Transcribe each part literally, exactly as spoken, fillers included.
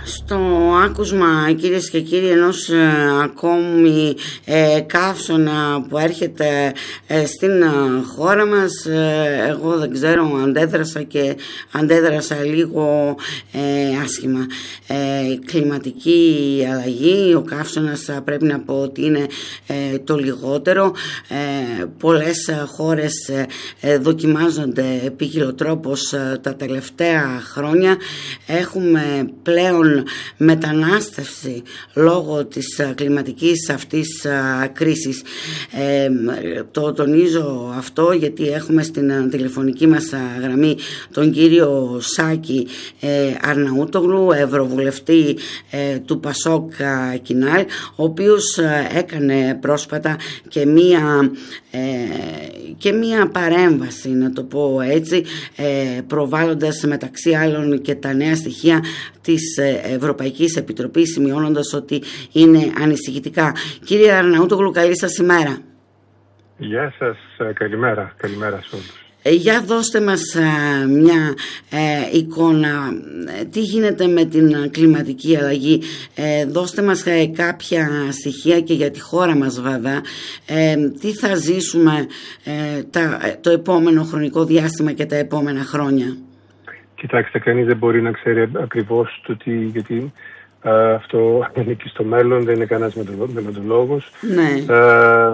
Στο άκουσμα, κυρίες και κύριοι, ενός ε, ακόμη ε, καύσωνα που έρχεται ε, στην ε, χώρα μας, ε, εγώ δεν ξέρω, αντέδρασα και αντέδρασα λίγο ε, άσχημα. Ε, κλιματική αλλαγή, ο καύσωνας ε, πρέπει να πω ότι είναι ε, το λιγότερο. Ε, πολλές ε, χώρες ε, ε, δοκιμάζονται ποικιλοτρόπως ε, τα τελευταία χρόνια. Έχουμε πλέον μετανάστευση λόγω της κλιματικής αυτής κρίσης. Ε, το τονίζω αυτό γιατί έχουμε στην τηλεφωνική μας γραμμή τον κύριο Σάκη ε, Αρναούτογλου, ευρωβουλευτή ε, του Πασόκ Κινάλ, ο οποίος έκανε πρόσφατα και μία, ε, και μία παρέμβαση, να το πω έτσι, ε, προβάλλοντας μεταξύ άλλων και τα νέα στοιχεία της Ευρωπαϊκής Επιτροπής, σημειώνοντας ότι είναι ανησυχητικά. Κύριε Αρναούτογλου, καλή σας ημέρα. Γεια σας, καλημέρα, καλημέρα σε όλους. Ε, για δώστε μας ε, μια ε, εικόνα, τι γίνεται με την κλιματική αλλαγή, ε, δώστε μας ε, κάποια στοιχεία και για τη χώρα μας βέβαια, ε, τι θα ζήσουμε ε, τα, το επόμενο χρονικό διάστημα και τα επόμενα χρόνια. Κοιτάξτε, κανείς δεν μπορεί να ξέρει ακριβώς το τι, γιατί α, αυτό είναι και στο μέλλον, δεν είναι κανένας μελλοντολόγος. Ναι. Α,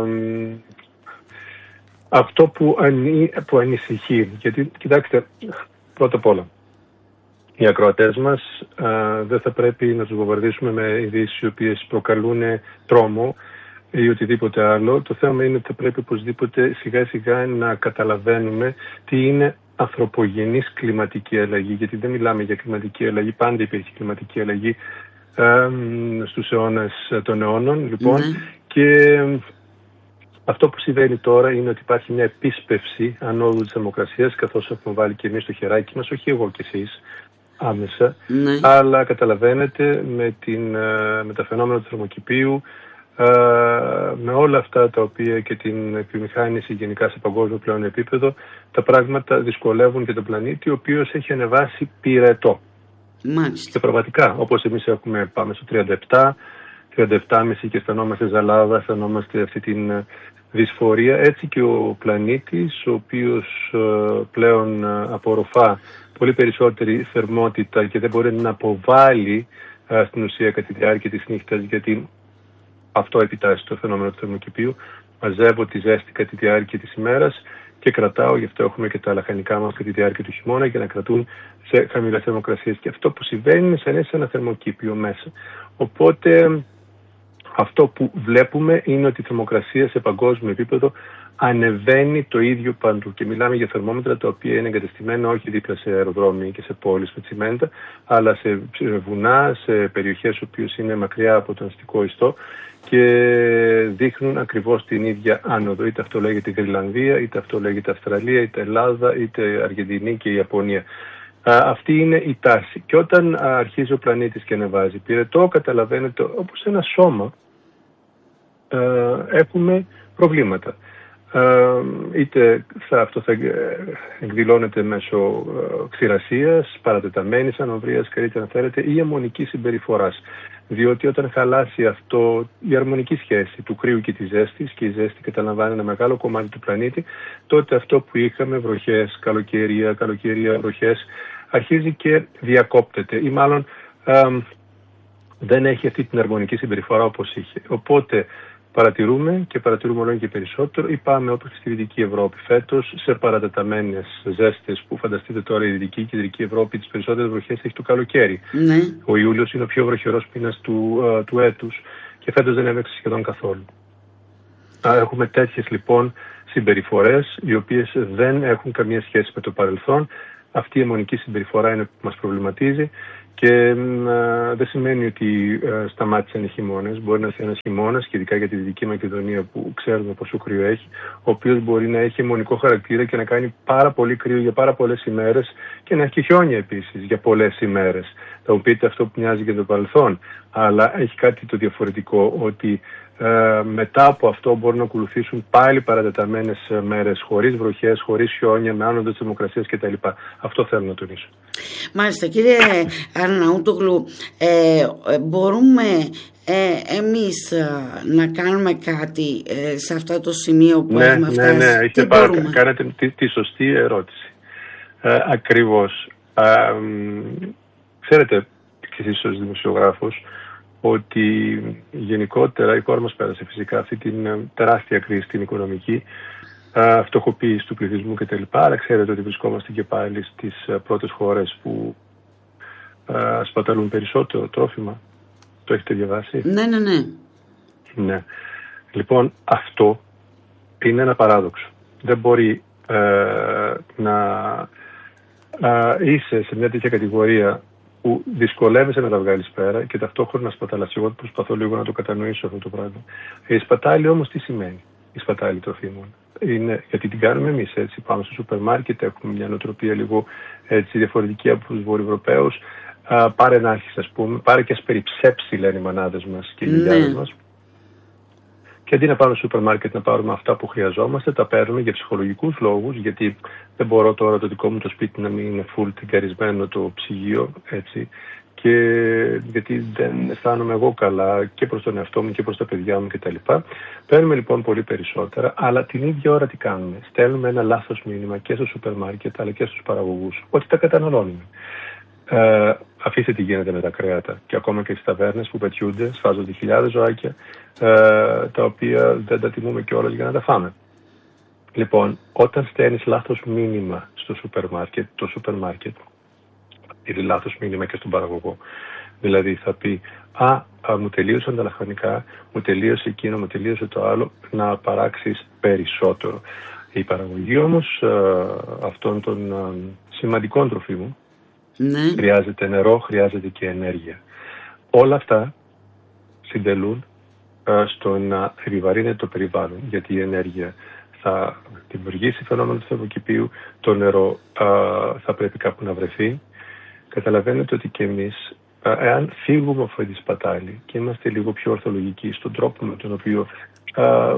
αυτό που, ανη, που ανησυχεί, γιατί κοιτάξτε, πρώτα απ' όλα, οι ακροατές μας α, δεν θα πρέπει να τους βομβαρδίσουμε με ειδήσεις οι οποίες προκαλούν τρόμο ή οτιδήποτε άλλο. Το θέμα είναι ότι θα πρέπει οπωσδήποτε σιγά σιγά να καταλαβαίνουμε τι είναι ανθρωπογενής κλιματική αλλαγή, γιατί δεν μιλάμε για κλιματική αλλαγή, πάντα υπήρχε κλιματική αλλαγή ε, στους αιώνες των αιώνων, λοιπόν, mm-hmm. και αυτό που συμβαίνει τώρα είναι ότι υπάρχει μια επίσπευση ανόδου της θερμοκρασίας, καθώς έχουμε βάλει και εμείς το χεράκι μας, όχι εγώ και εσείς άμεσα, mm-hmm. αλλά καταλαβαίνετε με, την, με τα φαινόμενα του θερμοκηπίου, Uh, με όλα αυτά τα οποία και την επιμηχάνηση γενικά σε παγκόσμιο πλέον επίπεδο, τα πράγματα δυσκολεύουν και τον πλανήτη, ο οποίος έχει ανεβάσει πυρετό. Μάλιστα. Και πραγματικά, όπως εμείς έχουμε, πάμε στο τριάντα επτά, τριάντα επτά κόμμα πέντε και αισθανόμαστε ζαλάδα, αισθανόμαστε αυτή την δυσφορία, έτσι και ο πλανήτης, ο οποίος uh, πλέον uh, απορροφά πολύ περισσότερη θερμότητα και δεν μπορεί να αποβάλει uh, στην ουσία κατά τη διάρκεια της νύχτας, γιατί αυτό επιτάσσει το φαινόμενο του θερμοκηπίου. Μαζεύω τη ζέστη κατά τη διάρκεια της ημέρας και κρατάω, γι' αυτό έχουμε και τα λαχανικά μας κατά τη διάρκεια του χειμώνα, για να κρατούν σε χαμηλές θερμοκρασίες. Και αυτό που συμβαίνει είναι σαν ένα θερμοκήπιο μέσα. Οπότε αυτό που βλέπουμε είναι ότι η θερμοκρασία σε παγκόσμιο επίπεδο ανεβαίνει το ίδιο παντού. Και μιλάμε για θερμόμετρα τα οποία είναι εγκατεστημένα όχι δίπλα σε αεροδρόμια και σε πόλεις με τσιμέντα, αλλά σε βουνά, σε περιοχές οποίες είναι μακριά από τον αστικό ιστό και δείχνουν ακριβώς την ίδια άνοδο. Είτε αυτό λέγεται Γρυλανδία, είτε αυτό λέγεται Αυστραλία, είτε Ελλάδα, είτε Αργεντινή και η Ιαπωνία. Αυτή είναι η τάση. Και όταν αρχίζει ο πλανήτης και ανεβάζει πυρετό, καταλαβαίνετε όπως ένα σώμα έχουμε προβλήματα. Είτε θα, αυτό θα εκδηλώνεται μέσω ξηρασίας, παρατεταμένης ανοβρίας, καλύτερα να θέλετε, ή αιμονικής συμπεριφοράς. Διότι όταν χαλάσει αυτό η αρμονική σχέση του κρύου και της ζέστης, και η ζέστη καταλαμβάνει ένα μεγάλο κομμάτι του πλανήτη, τότε αυτό που είχαμε, βροχές, καλοκαιρία, καλοκαιρία, βροχές, αρχίζει και διακόπτεται ή μάλλον α, δεν έχει αυτή την αρμονική συμπεριφορά όπως είχε. Οπότε παρατηρούμε και παρατηρούμε όλο και περισσότερο ή πάμε όπως στη Δυτική Ευρώπη φέτος σε παρατεταμένες ζέστες που φανταστείτε τώρα η Δυτική και η Δυτική Ευρώπη τις περισσότερες βροχές έχει το καλοκαίρι. Ναι. Ο Ιούλιος είναι ο πιο βροχερός μήνας του, uh, του έτους και φέτος δεν έβρεξε σχεδόν καθόλου. Έχουμε τέτοιες λοιπόν συμπεριφορές οι οποίες δεν έχουν καμία σχέση με το παρελθόν. Αυτή η αιμονική συμπεριφορά είναι που μας προβληματίζει και α, δεν σημαίνει ότι α, σταμάτησαν οι χειμώνες. Μπορεί να έρθει ένας χειμώνας, και ειδικά για τη Δυτική Μακεδονία που ξέρουμε πόσο κρύο έχει, ο οποίος μπορεί να έχει αιμονικό χαρακτήρα και να κάνει πάρα πολύ κρύο για πάρα πολλές ημέρες και να έχει και χιόνια επίσης για πολλές ημέρες. Θα μου πείτε αυτό που μοιάζει και το παρελθόν. αλλά έχει κάτι το διαφορετικό, ότι ε, μετά από αυτό μπορούν να ακολουθήσουν πάλι παρατεταμένες μέρες, χωρίς βροχές, χωρίς χιόνια, με άνοδο της δημοκρασίας κτλ. Αυτό θέλω να τονίσω. Μάλιστα, κύριε Αρναούτογλου, ε, μπορούμε ε, εμείς να κάνουμε κάτι ε, σε αυτό το σημείο που ναι, έχουμε φτάσει? Ναι, ναι, έχετε πάρα, κάνετε τη, τη σωστή ερώτηση. Ε, ακριβώς. Ε, ξέρετε και εσείς ως δημοσιογράφος ότι γενικότερα η χώρα μας πέρασε φυσικά αυτή την τεράστια κρίση, την οικονομική, ε, φτωχοποίηση του πληθυσμού κτλ. Αλλά ξέρετε ότι βρισκόμαστε και πάλι στις πρώτες χώρες που ε, σπαταλούν περισσότερο τρόφιμα. Το έχετε διαβάσει? Ναι, ναι, ναι. Ναι. Λοιπόν, αυτό είναι ένα παράδοξο. Δεν μπορεί ε, να ε, είσαι σε μια τέτοια κατηγορία που δυσκολεύεσαι να τα βγάλεις πέρα και ταυτόχρονα σπαταλάς. Εγώ προσπαθώ λίγο να το κατανοήσω αυτό το πράγμα. Η σπατάλη όμως τι σημαίνει? Η σπατάλη τροφίμων είναι, γιατί την κάνουμε εμείς έτσι, πάμε στο σούπερ μάρκετ, έχουμε μια νοοτροπία λίγο έτσι διαφορετική από τους Βορειοευρωπαίους. Uh, πάρε να έχεις, ας πούμε, πάρε και ας περιψέψει, λένε οι μανάδες μας και οι γιαγιάδες ναι. μας. Και αντί να πάμε στο σούπερ μάρκετ να πάρουμε αυτά που χρειαζόμαστε, τα παίρνουμε για ψυχολογικούς λόγους, γιατί δεν μπορώ τώρα το δικό μου το σπίτι να μην είναι full τυγκαρισμένο το ψυγείο, έτσι, και γιατί δεν αισθάνομαι εγώ καλά και προς τον εαυτό μου και προς τα παιδιά μου κτλ. Παίρνουμε λοιπόν πολύ περισσότερα, αλλά την ίδια ώρα τι κάνουμε? Στέλνουμε ένα λάθος μήνυμα και στο σούπερ μάρκετ αλλά και στους παραγωγούς, ότι τα καταναλώνουμε. Ε, αφήστε τι γίνεται με τα κρέατα και ακόμα και στις ταβέρνες που πετιούνται, σφάζονται χιλιάδες ζωάκια, ε, τα οποία δεν τα τιμούμε κιόλας για να τα φάμε. Λοιπόν, όταν στέλνεις λάθος μήνυμα στο σούπερ μάρκετ, το σούπερ μάρκετ είναι λάθος μήνυμα και στον παραγωγό. Δηλαδή θα πει, α, α μου τελείωσαν τα λαχανικά, μου τελείωσε εκείνο, μου τελείωσε το άλλο, να παράξεις περισσότερο. Η παραγωγή όμως ε, αυτών των ε, σημαντικών τροφίμων, ναι, χρειάζεται νερό, χρειάζεται και ενέργεια. Όλα αυτά συντελούν ε, στο να επιβαρύνεται το περιβάλλον, γιατί η ενέργεια θα δημιουργήσει φαινόμενο του θερμοκηπίου, το νερό ε, θα πρέπει κάπου να βρεθεί. Καταλαβαίνετε ότι και εμείς, ε, εάν φύγουμε από αυτή τη σπατάλη και είμαστε λίγο πιο ορθολογικοί στον τρόπο με τον οποίο ε,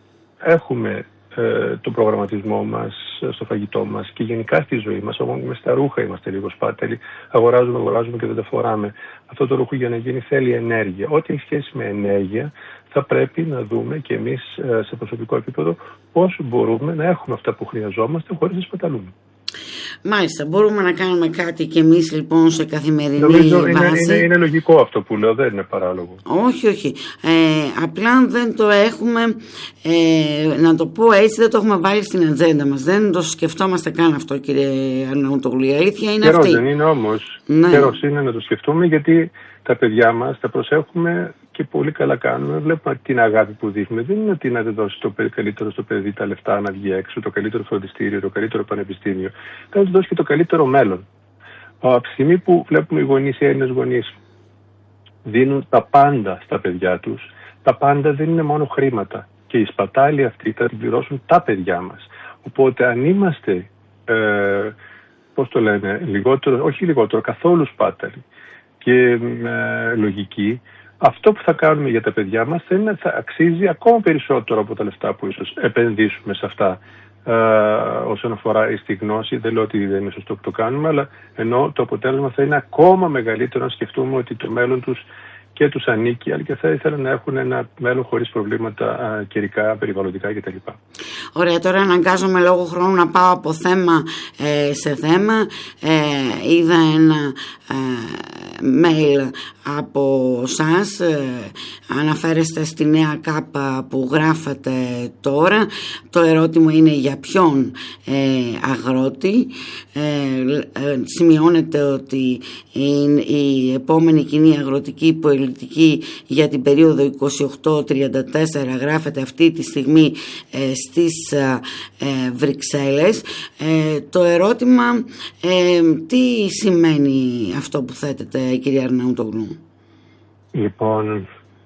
έχουμε ε, τον προγραμματισμό μας, στο φαγητό μας και γενικά στη ζωή μας, όμως με στα ρούχα είμαστε λίγο σπάταλοι, αγοράζουμε, αγοράζουμε και δεν τα φοράμε. Αυτό το ρούχο για να γίνει θέλει ενέργεια. Ό,τι έχει σχέση με ενέργεια θα πρέπει να δούμε και εμείς σε προσωπικό επίπεδο πώς μπορούμε να έχουμε αυτά που χρειαζόμαστε χωρίς να σπαταλούμε. Μάλιστα, μπορούμε να κάνουμε κάτι και εμείς λοιπόν σε καθημερινή Νομίζω βάση. Είναι, είναι, είναι λογικό αυτό που λέω, δεν είναι παράλογο. Όχι, όχι. Ε, απλά δεν το έχουμε, ε, να το πω έτσι, δεν το έχουμε βάλει στην ατζέντα μας. Δεν το σκεφτόμαστε καν αυτό, κύριε Αρναούτογλου. Η αλήθεια είναι Καιρός αυτή. Δεν είναι όμως. Ναι. Καιρός είναι να το σκεφτούμε, γιατί τα παιδιά μας τα προσέχουμε και πολύ καλά κάνουμε. Βλέπουμε την αγάπη που δείχνουμε. Δεν είναι ότι να δεν δώσει το καλύτερο στο παιδί τα λεφτά να βγει έξω, το καλύτερο φροντιστήριο, το καλύτερο πανεπιστήμιο. Θα του δώσει και το καλύτερο μέλλον. Από τη στιγμή που βλέπουμε οι γονείς, οι Έλληνες γονείς, δίνουν τα πάντα στα παιδιά τους, τα πάντα δεν είναι μόνο χρήματα. Και η σπατάλη αυτή θα την πληρώσουν τα παιδιά μας. Οπότε αν είμαστε, ε, πώς το λένε, λιγότερο, όχι λιγότερο, καθόλου σπάταλοι και ε, λογικοί, αυτό που θα κάνουμε για τα παιδιά μας θα, είναι, θα αξίζει ακόμα περισσότερο από τα λεφτά που ίσως επενδύσουμε σε αυτά. Ε, όσον αφορά στη γνώση, δεν λέω ότι δεν είναι σωστό που το κάνουμε, αλλά ενώ το αποτέλεσμα θα είναι ακόμα μεγαλύτερο αν σκεφτούμε ότι το μέλλον τους και τους ανήκει, αλλά και θα ήθελαν να έχουν ένα μέλλον χωρίς προβλήματα α, καιρικά, περιβαλλοντικά κτλ. Ωραία, τώρα αναγκάζομαι λόγω χρόνου να πάω από θέμα ε, σε θέμα. Ε, είδα ένα ε, mail από σας, ε, αναφέρεστε στη νέα ΚΑΠ που γράφετε τώρα. Το ερώτημα είναι για ποιον ε, αγρότη. Ε, ε, σημειώνεται ότι η, η επόμενη κοινή αγροτική πολιτική για την περίοδο είκοσι οκτώ τριάντα τέσσερα γράφεται αυτή τη στιγμή ε, στις ε, Βρυξέλλες. Ε, το ερώτημα ε, τι σημαίνει αυτό που θέτετε, κυρία Αρναούτογλου? Λοιπόν,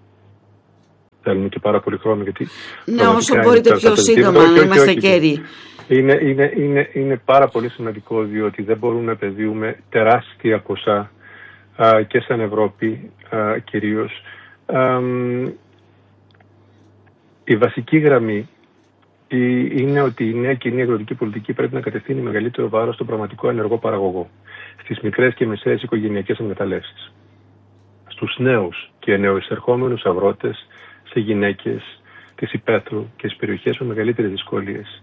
θέλουμε και πάρα πολύ χρόνο, γιατί ναι, όσο μπορείτε πιο σύντομα να είμαστε καιροί. Είναι, είναι, είναι, είναι πάρα πολύ σημαντικό, διότι δεν μπορούμε να επενδύουμε τεράστια ποσά και σαν Ευρώπη κυρίως. Η βασική γραμμή είναι ότι η νέα κοινή αγροτική πολιτική πρέπει να κατευθύνει μεγαλύτερο βάρος στον πραγματικό ενεργό παραγωγό, στις μικρές και μεσαίες οικογενειακές εκμεταλλεύσεις, στους νέους και νεοεισερχόμενους αγρότες, σε γυναίκες της υπαίθρου και στις περιοχές με μεγαλύτερες δυσκολίες.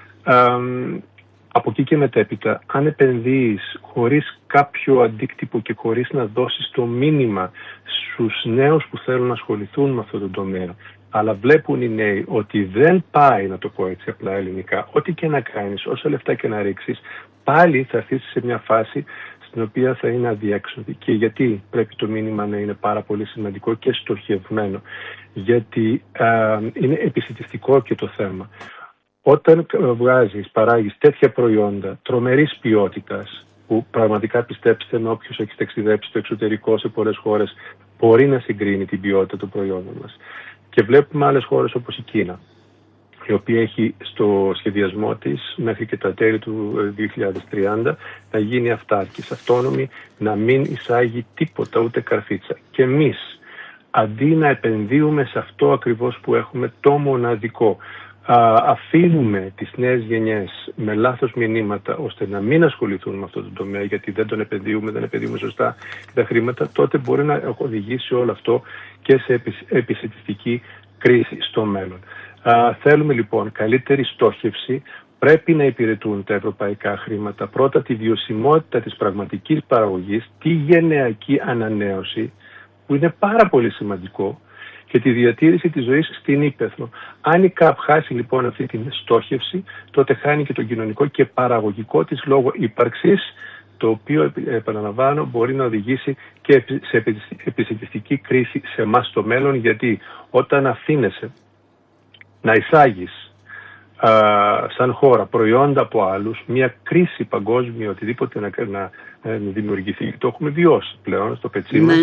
Από εκεί και μετέπειτα, αν επενδύεις χωρίς κάποιο αντίκτυπο και χωρίς να δώσεις το μήνυμα στους νέους που θέλουν να ασχοληθούν με αυτό το τομέα, αλλά βλέπουν οι νέοι ότι δεν πάει, να το πω έτσι απλά ελληνικά, ό,τι και να κάνεις, όσα λεφτά και να ρίξεις, πάλι θα έρθεις σε μια φάση στην οποία θα είναι αδιέξοδη. Και γιατί πρέπει το μήνυμα να είναι πάρα πολύ σημαντικό και στοχευμένο? Γιατί α, είναι επισιτιστικό και το θέμα. Όταν βγάζεις, παράγεις τέτοια προϊόντα τρομερής ποιότητας, που πραγματικά, πιστέψτε με, όποιος έχει ταξιδέψει στο εξωτερικό σε πολλές χώρες μπορεί να συγκρίνει την ποιότητα των προϊόντων μας. Και βλέπουμε άλλες χώρες όπως η Κίνα, η οποία έχει στο σχεδιασμό της μέχρι και τα τέλη του δύο χιλιάδες τριάντα να γίνει αυτάρκης, αυτόνομη, να μην εισάγει τίποτα, ούτε καρφίτσα. Και εμείς, αντί να επενδύουμε σε αυτό ακριβώς που έχουμε, το μοναδικό, α, αφήνουμε τις νέες γενιές με λάθος μηνύματα ώστε να μην ασχοληθούν με αυτό το τομέα, γιατί δεν τον επενδύουμε, δεν επενδύουμε σωστά τα χρήματα, τότε μπορεί να οδηγήσει όλο αυτό και σε επισιτιστική κρίση στο μέλλον. Α, θέλουμε λοιπόν καλύτερη στόχευση. Πρέπει να υπηρετούν τα ευρωπαϊκά χρήματα πρώτα τη βιωσιμότητα της πραγματικής παραγωγής, τη γενεακή ανανέωση, που είναι πάρα πολύ σημαντικό, και τη διατήρηση της ζωής στην ύπαιθρο. Αν η ΚΑΠ χάσει λοιπόν αυτή την στόχευση, τότε χάνει και τον κοινωνικό και παραγωγικό της λόγο ύπαρξης, το οποίο, επαναλαμβάνω, μπορεί να οδηγήσει και σε επισιτιστική κρίση σε εμάς στο μέλλον, γιατί όταν αφήνεσαι να εισάγεις α, σαν χώρα προϊόντα από άλλους, μια κρίση παγκόσμια, οτιδήποτε να, να, να δημιουργηθεί, το έχουμε βιώσει πλέον στο πετσί μας.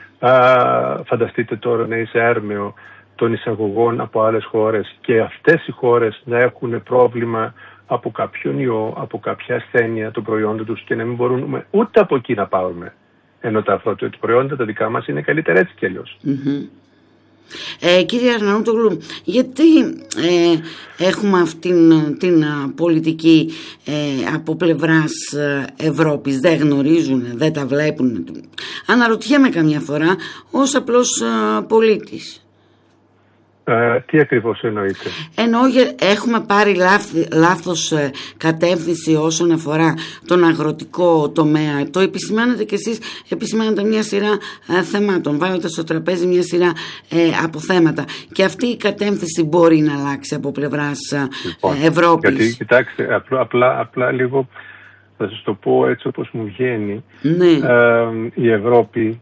Α, φανταστείτε τώρα να είσαι έρμεο των εισαγωγών από άλλες χώρες και αυτές οι χώρες να έχουν πρόβλημα από κάποιον ιό, από κάποια ασθένεια των προϊόντων τους και να μην μπορούμε ούτε από εκεί να πάρουμε. Ενώ τα πρώτα προϊόντα τα δικά μας είναι καλύτερα έτσι κι αλλιώς. Mm-hmm. Ε, κύριε Αρναούτογλου, γιατί ε, έχουμε αυτήν την πολιτική ε, από πλευράς Ευρώπης? Δεν γνωρίζουν, δεν τα βλέπουν? Αναρωτιέμαι καμιά φορά ως απλός ε, πολίτης. Ε, τι ακριβώς εννοείτε? Εννοώ έχουμε πάρει λάθη, λάθος ε, κατεύθυνση όσον αφορά τον αγροτικό τομέα. Το επισημάνετε κι εσείς, επισημάνετε μια σειρά ε, θεμάτων, βάλετε στο τραπέζι μια σειρά ε, από θέματα, και αυτή η κατεύθυνση μπορεί να αλλάξει από πλευράς λοιπόν, ε, Ευρώπης. Γιατί κοιτάξτε, απλά, απλά, απλά λίγο θα σας το πω έτσι όπως μου βγαίνει. Ναι. Ε, η Ευρώπη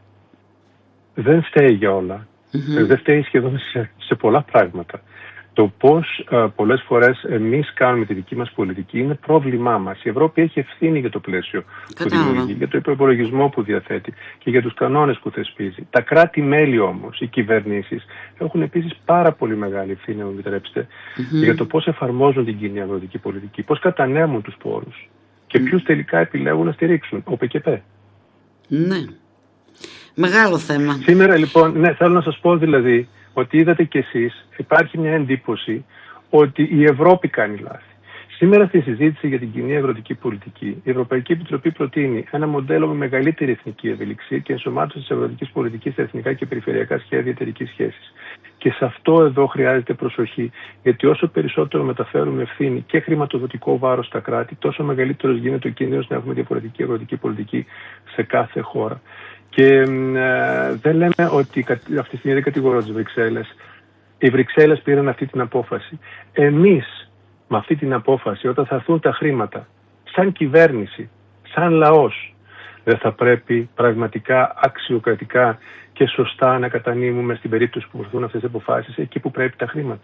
δεν φταίει για όλα. Mm-hmm. Δεν φταίει σχεδόν σε, σε πολλά πράγματα. Το πώς α, πολλές φορές εμείς κάνουμε τη δική μας πολιτική είναι πρόβλημά μας. Η Ευρώπη έχει ευθύνη για το πλαίσιο Κατάλαβα. που δημιουργεί, για το υπολογισμό που διαθέτει και για τους κανόνες που θεσπίζει. Τα κράτη-μέλη όμως, οι κυβερνήσεις, έχουν επίσης πάρα πολύ μεγάλη ευθύνη, μου επιτρέψετε, mm-hmm. για το πώς εφαρμόζουν την κοινή αγροτική πολιτική, πώς κατανέμουν τους πόρους και mm-hmm. ποιους τελικά επιλέγουν να στηρίξουν. Ο ΠΚΠ. Ναι. Μεγάλο θέμα. Σήμερα λοιπόν, ναι, θέλω να σας πω δηλαδή ότι είδατε κι εσείς, υπάρχει μια εντύπωση ότι η Ευρώπη κάνει λάθη. Σήμερα στη συζήτηση για την κοινή αγροτική πολιτική, η Ευρωπαϊκή Επιτροπή προτείνει ένα μοντέλο με μεγαλύτερη εθνική ευελιξία και ενσωμάτωση της αγροτικής πολιτικής στα εθνικά και περιφερειακά σχέδια εταιρικής σχέσης. Και σε αυτό εδώ χρειάζεται προσοχή, γιατί όσο περισσότερο μεταφέρουμε ευθύνη και χρηματοδοτικό βάρος στα κράτη, τόσο μεγαλύτερος γίνεται ο κίνδυνος να έχουμε διαφορετική αγροτική πολιτική σε κάθε χώρα. Και ε, δεν λέμε ότι αυτή τη στιγμή δεν κατηγορώ τις Βρυξέλλες. Οι Βρυξέλλες πήραν αυτή την απόφαση. Εμείς με αυτή την απόφαση, όταν θα έρθουν τα χρήματα, σαν κυβέρνηση, σαν λαός, δεν θα πρέπει πραγματικά αξιοκρατικά και σωστά να κατανείμουμε στην περίπτωση που βρεθούν αυτές τις αποφάσεις εκεί που πρέπει τα χρήματα?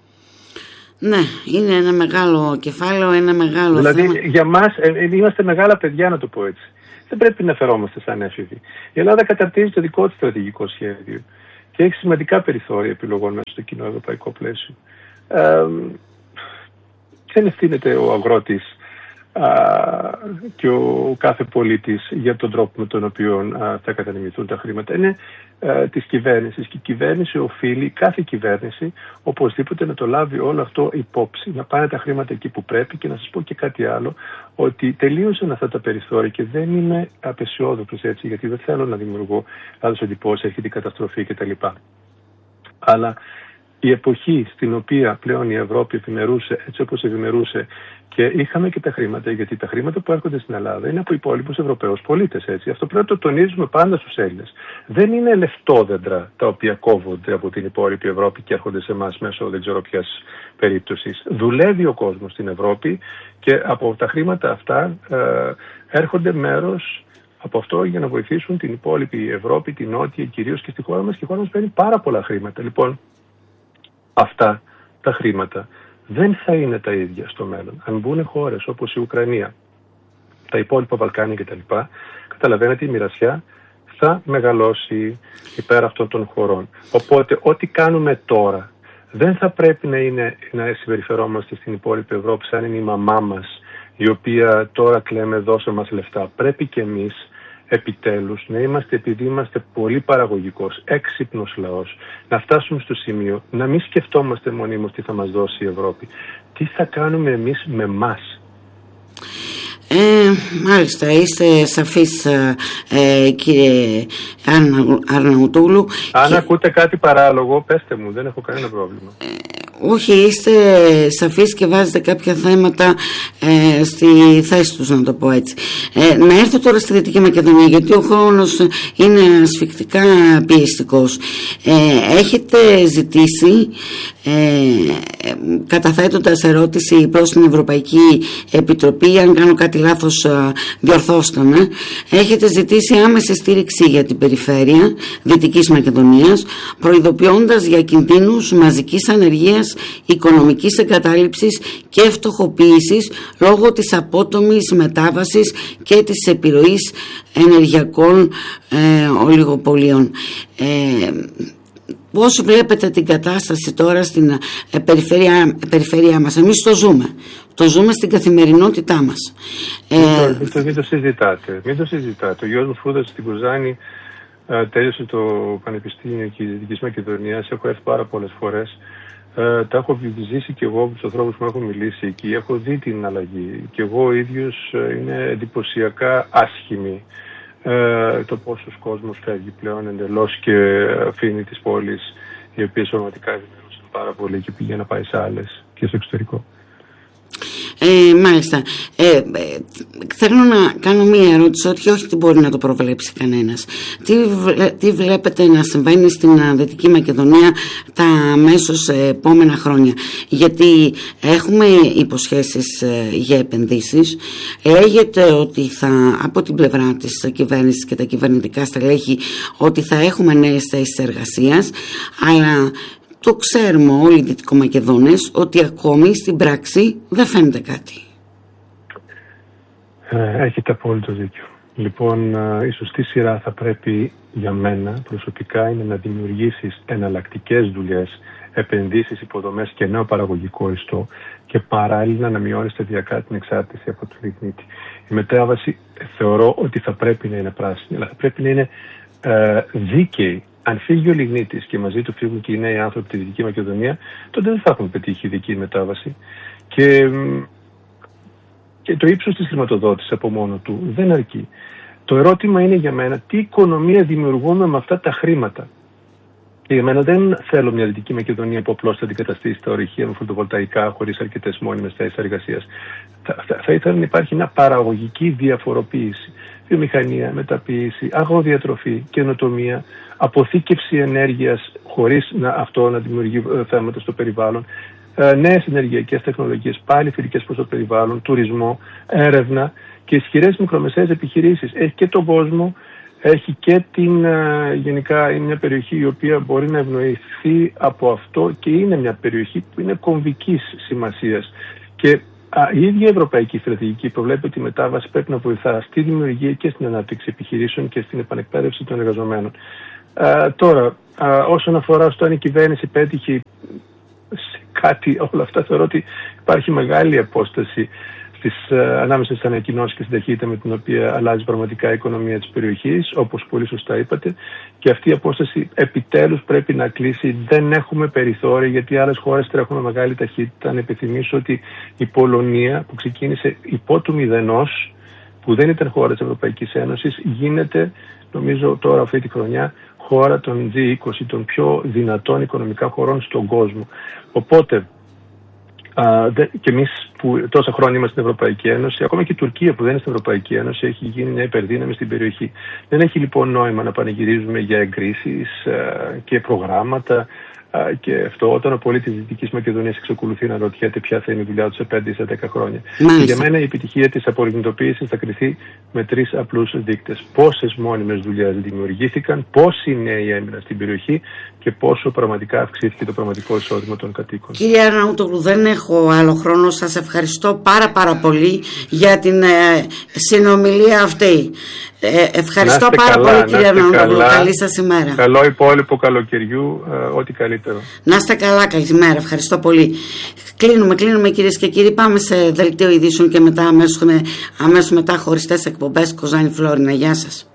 Ναι, είναι ένα μεγάλο κεφάλαιο, ένα μεγάλο δηλαδή, θέμα. Δηλαδή για μας ε, είμαστε μεγάλα παιδιά, να το πω έτσι. Δεν πρέπει να φερόμαστε σαν έφηβοι. Η Ελλάδα καταρτίζει το δικό της στρατηγικό σχέδιο και έχει σημαντικά περιθώρια επιλογών μέσα στο κοινό ευρωπαϊκό πλαίσιο. Ε, δεν ευθύνεται ο αγρότης και ο κάθε πολίτης για τον τρόπο με τον οποίο α, θα κατανεμηθούν τα χρήματα. Είναι α, της κυβέρνησης, και η κυβέρνηση οφείλει, κάθε κυβέρνηση, οπωσδήποτε να το λάβει όλο αυτό υπόψη, να πάνε τα χρήματα εκεί που πρέπει. Και να σας πω και κάτι άλλο, ότι τελείωσαν αυτά τα περιθώρια, και δεν είμαι απεσιόδοξος έτσι, γιατί δεν θέλω να δημιουργώ λάθος εντυπώσεις, έρχεται η καταστροφή κτλ. Αλλά η εποχή στην οποία πλέον η Ευρώπη ευημερούσε έτσι όπως ευημερούσε, και είχαμε και τα χρήματα, γιατί τα χρήματα που έρχονται στην Ελλάδα είναι από υπόλοιπους Ευρωπαίους πολίτες. Έτσι. Αυτό πρέπει να το τονίζουμε πάντα στους Έλληνες. Δεν είναι λεφτόδεντρα τα οποία κόβονται από την υπόλοιπη Ευρώπη και έρχονται σε εμάς μέσω δεν ξέρω ποιας περίπτωσης. Δουλεύει ο κόσμος στην Ευρώπη, και από τα χρήματα αυτά ε, έρχονται μέρος από αυτό για να βοηθήσουν την υπόλοιπη Ευρώπη, την Νότια κυρίως, και στη χώρα μας. Και η χώρα μας παίρνει πάρα πολλά χρήματα. Λοιπόν, αυτά τα χρήματα δεν θα είναι τα ίδια στο μέλλον. Αν μπουν χώρες όπως η Ουκρανία, τα υπόλοιπα Βαλκάνια κτλ., καταλαβαίνετε, η μοιρασιά θα μεγαλώσει υπέρ αυτών των χωρών. Οπότε, ό,τι κάνουμε τώρα δεν θα πρέπει να είναι να συμπεριφερόμαστε στην υπόλοιπη Ευρώπη σαν είναι η μαμά μας, η οποία τώρα κλαίμε δώσε μας λεφτά. Πρέπει και εμείς επιτέλους να είμαστε, επειδή είμαστε πολύ παραγωγικός, έξυπνος λαός, να φτάσουμε στο σημείο να μην σκεφτόμαστε μονίμως τι θα μας δώσει η Ευρώπη. Τι θα κάνουμε εμείς με μας. Ε, μάλιστα, είστε σαφείς ε, κύριε Αρναουτόγλου. Αν και... ακούτε κάτι παράλογο, πέστε μου, δεν έχω κανένα πρόβλημα. Ε, όχι, είστε σαφείς και βάζετε κάποια θέματα ε, στη θέση τους, να το πω έτσι. Ε, να έρθω τώρα στη Δυτική Μακεδονία, γιατί ο χρόνος είναι ασφικτικά πιεστικός. Ε, έχετε ζητήσει, ε, καταθέτοντας ερώτηση προς την Ευρωπαϊκή Επιτροπή, αν κάνω κάτι λάθος διορθώστε με, έχετε ζητήσει άμεση στήριξη για την περιφέρεια Δυτικής Μακεδονίας, προειδοποιώντας για κινδύνους μαζικής ανεργίας, οικονομικής εγκατάλειψης και φτωχοποίησης λόγω της απότομης μετάβασης και της επιρροής ενεργειακών ε, ολιγοπολίων. Ε, Πώς βλέπετε την κατάσταση τώρα στην ε, περιφέρεια, περιφέρεια μας? Εμείς το ζούμε. Το ζούμε στην καθημερινότητά μας. Μην ε, το, το, μην το συζητάτε. Μην το συζητάτε. Ο γιος μου σπούδασε στην Κοζάνη, ε, τέλειωσε το Πανεπιστήμιο και Δυτικής Μακεδονίας. Έχω έρθει πάρα πολλές φορές. Ε, τα έχω ζήσει και εγώ από τους ανθρώπους που έχω μιλήσει εκεί. Έχω δει την αλλαγή. Και εγώ ο ίδιος ε, είναι εντυπωσιακά άσχημη. Ε, το πόσος κόσμος φεύγει πλέον εντελώς και αφήνει τις πόλεις, οι οποίες πραγματικά ευημερούσαν πάρα πολύ, και πήγε να πάει σε άλλες και στο εξωτερικό. Ε, μάλιστα. Ε, ε, θέλω να κάνω μία ερώτηση, ότι όχι τι μπορεί να το προβλέψει κανένας. Τι, βλέ, τι βλέπετε να συμβαίνει στην Δυτική Μακεδονία τα αμέσως επόμενα χρόνια? Γιατί έχουμε υποσχέσεις ε, για επενδύσεις. Λέγεται ότι θα, από την πλευρά της κυβέρνησης και τα κυβερνητικά στελέχη, ότι θα έχουμε νέες θέσεις εργασίας, αλλά το ξέρουμε όλοι οι Δυτικομακεδόνες ότι ακόμη στην πράξη δεν φαίνεται κάτι. Ε, έχετε απόλυτο δίκιο. Λοιπόν, η σωστή σειρά θα πρέπει για μένα προσωπικά είναι να δημιουργήσεις εναλλακτικές δουλειές, επενδύσεις, υποδομές και νέο παραγωγικό ιστό, και παράλληλα να μειώνεις σταδιακά την εξάρτηση από το λιγνίτη. Η μετάβαση θεωρώ ότι θα πρέπει να είναι πράσινη, αλλά θα πρέπει να είναι ε, δίκαιη. Αν φύγει ο λιγνίτης και μαζί του φύγουν και οι νέοι άνθρωποι από τη Δυτική Μακεδονία, τότε δεν θα έχουμε πετύχει ειδική μετάβαση. Και, και το ύψος της χρηματοδότησης από μόνο του δεν αρκεί. Το ερώτημα είναι για μένα τι οικονομία δημιουργούμε με αυτά τα χρήματα. Και για μένα δεν θέλω μια Δυτική Μακεδονία που απλώς θα αντικαταστήσει τα ορυχεία με φωτοβολταϊκά χωρίς αρκετές μόνιμες θέσεις εργασίας. Θα, θα, θα ήθελα να υπάρχει μια παραγωγική διαφοροποίηση. Βιομηχανία, μεταποίηση, αγροδιατροφή, καινοτομία, αποθήκευση ενέργειας χωρίς να, αυτό να δημιουργεί θέματα στο περιβάλλον, ε, νέες ενεργειακές τεχνολογίες, πάλι φιλικές προς το περιβάλλον, τουρισμό, έρευνα και ισχυρές μικρομεσαίες επιχειρήσεις. Έχει και τον κόσμο, έχει και την, ε, γενικά είναι μια περιοχή η οποία μπορεί να ευνοηθεί από αυτό, και είναι μια περιοχή που είναι κομβικής σημασίας. Και Α, η ίδια η Ευρωπαϊκή Στρατηγική προβλέπει ότι η μετάβαση πρέπει να βοηθά στη δημιουργία και στην ανάπτυξη επιχειρήσεων και στην επανεκπαίδευση των εργαζομένων. Α, τώρα, α, όσον αφορά στο αν η κυβέρνηση πέτυχε σε κάτι, όλα αυτά θεωρώ ότι υπάρχει μεγάλη απόσταση στις, ανάμεσα στις ανακοινώσεις και στην ταχύτητα με την οποία αλλάζει πραγματικά η οικονομία της περιοχής, όπως πολύ σωστά είπατε. Και αυτή η απόσταση επιτέλους πρέπει να κλείσει. Δεν έχουμε περιθώρια, γιατί άλλες χώρες τρέχουν με μεγάλη ταχύτητα. Να επιθυμίσω ότι η Πολωνία, που ξεκίνησε υπό του μηδενός, που δεν ήταν χώρα της Ευρωπαϊκής Ένωσης, γίνεται, νομίζω τώρα αυτή τη χρονιά, χώρα των τζι είκοσι, των πιο δυνατών οικονομικά χωρών στον κόσμο. Οπότε, Uh, και εμείς που τόσα χρόνια είμαστε στην Ευρωπαϊκή Ένωση, ακόμα και η Τουρκία που δεν είναι στην Ευρωπαϊκή Ένωση, έχει γίνει μια υπερδύναμη στην περιοχή. Δεν έχει λοιπόν νόημα να πανηγυρίζουμε για εγκρίσεις uh, και προγράμματα uh, και αυτό όταν ο πολίτης της Δυτικής Μακεδονίας εξακολουθεί να ρωτιέται ποια θα είναι η δουλειά του σε πέντε ή σε δέκα χρόνια. Και για μένα η επιτυχία της απολιγνητοποίησης θα κριθεί με τρεις απλούς δείκτες. Πόσες μόνιμες δουλειές δημιουργήθηκαν, πόση νέοι έμειναν στην περιοχή και πόσο πραγματικά αυξήθηκε το πραγματικό εισόδημα των κατοίκων. Κύριε Αρναούτογλου, δεν έχω άλλο χρόνο. Σας ευχαριστώ πάρα πάρα πολύ για την ε, συνομιλία αυτή. Ε, ευχαριστώ πάρα καλά, πολύ κύριε Αρναούτογλου. Καλή σας ημέρα. Καλό υπόλοιπο καλοκαιριού, ε, ό,τι καλύτερο. Να είστε καλά, καλημέρα. Ευχαριστώ πολύ. Κλείνουμε, κλείνουμε κυρίες και κύριοι. Πάμε σε δελτίο ειδήσεων και μετά αμέσως, αμέσως μετά χωριστές εκπομπές. Κοζάνη Φλόρινα. Γεια σας.